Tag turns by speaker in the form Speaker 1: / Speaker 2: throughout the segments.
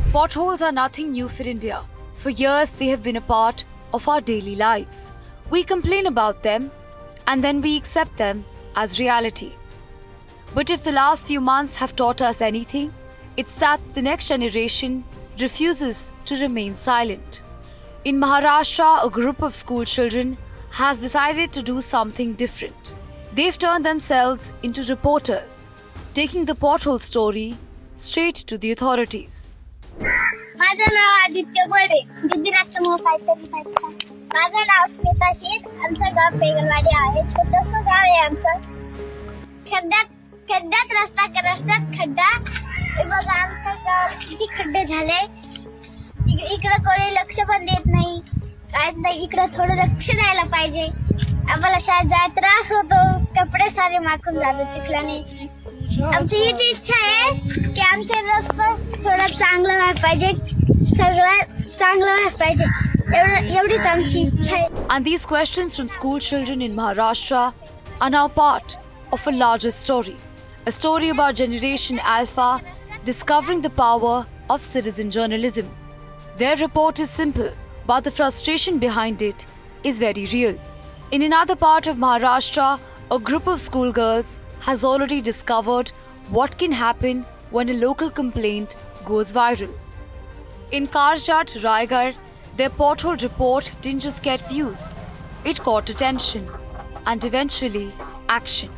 Speaker 1: Potholes are nothing new for India. For years, they have been a part of our daily lives. We complain about them and then we accept them as reality. But if the last few months have taught us anything, it's that the next generation refuses to remain silent. In Maharashtra, a group of school children has decided to do something different. They've turned themselves into reporters, taking the pothole story straight to the authorities.
Speaker 2: माझं नाव आदित्य गोडे, गुजरात समूह काहीतरी. माझं नाव स्मिता शेख, आमचं गाव पेगलवाडी आहे. छोटंसं गाव आहे आमचं. खड्ड्यात रस्त्यात खड्डा. बघा आमच्या गावात किती खड्डे झाले. इकडे कोणी लक्ष पण देत नाही. काय नाही, इकडे थोडं लक्ष द्यायला पाहिजे. आम्हाला शाळेत जायला त्रास होतो. कपडे सारे माखून जातात चिखलाने. आमची हीच इच्छा आहे की आमचे रस्ते थोडं चांगलं व्हायला पाहिजे. सगळं चांगलं व्हायला पाहिजे. एवढीच आमची इच्छा आहे.
Speaker 1: And these questions from school children in Maharashtra are now part of a larger story. A story about Generation Alpha discovering the power of citizen journalism. Their report is simple, but the frustration behind it is very real. In another part of Maharashtra, a group of schoolgirls has already discovered what can happen when a local complaint goes viral. In Karjat, Raigad, their pothole report didn't just get views, it caught attention and eventually action.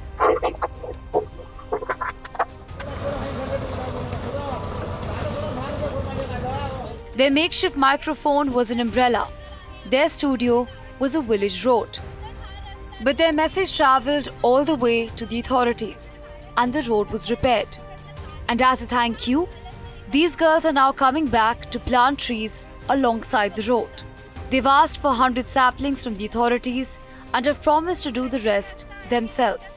Speaker 1: Their makeshift microphone was an umbrella. Their studio was a village road. But their message travelled all the way to the authorities and the road was repaired. And as a thank you, these girls are now coming back to plant trees alongside the road. They've asked for 100 saplings from the authorities and have promised to do the rest themselves.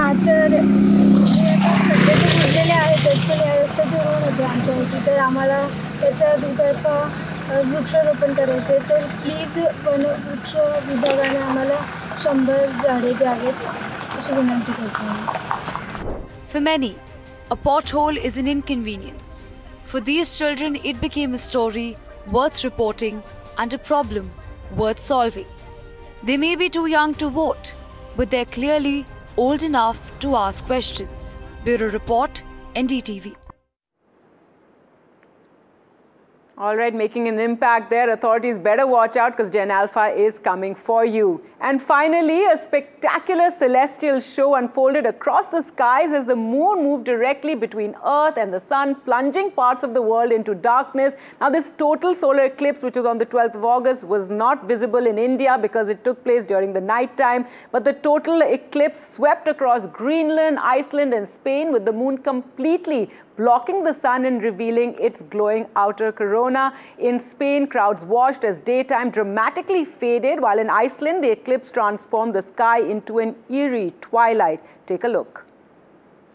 Speaker 3: वृक्षारोपण करायचे तर please वनवृक्ष विभागाने आम्हाला 100 झाडे द्यावेत अशी विनंती करतो.
Speaker 1: For many, a pothole is an inconvenience. For these children, it became a story worth reporting and a problem worth solving. They may be too young to vote, but they're clearly old enough to ask questions. Bureau Report, NDTV.
Speaker 4: All right, making an impact there. Authorities better watch out because Gen Alpha is coming for you. And finally, a spectacular celestial show unfolded across the skies as the moon moved directly between Earth and the sun, plunging parts of the world into darkness. Now, this total solar eclipse, which was on the 12th of August, was not visible in India because it took place during the night time. But the total eclipse swept across Greenland, Iceland and Spain, with the moon completely blocking the sun and revealing its glowing outer corona. In Spain, crowds watched as daytime dramatically faded, while in Iceland, the eclipse transformed the sky into an eerie twilight. Take a look.